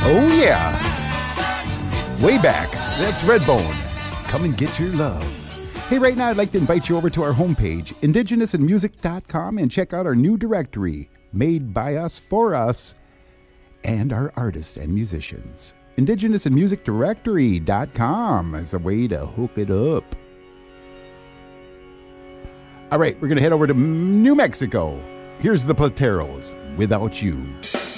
Oh, yeah. Way back. That's Redbone. Come and get your love. Hey, right now I'd like to invite you over to our homepage, indigenousinmusic.com, and check out our new directory, made by us, for us, and our artists and musicians. indigenousinmusicdirectory.com is a way to hook it up. All right, we're going to head over to New Mexico. Here's the Plateros, Without You.